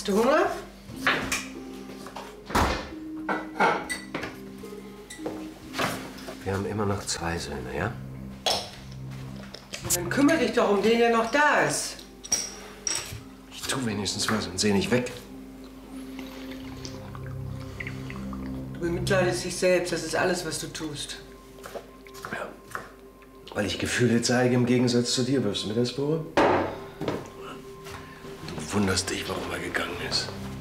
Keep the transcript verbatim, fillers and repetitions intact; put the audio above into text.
Hast du Hunger? Wir haben immer noch zwei Söhne, ja? Dann kümmere dich doch um den, der noch da ist. Ich tu wenigstens was und seh nicht weg. Du bemitleidest dich selbst, das ist alles, was du tust. Ja. Weil ich Gefühle zeige im Gegensatz zu dir, wirfst du mir das vor? Du wunderst dich, warum er gegangen ist.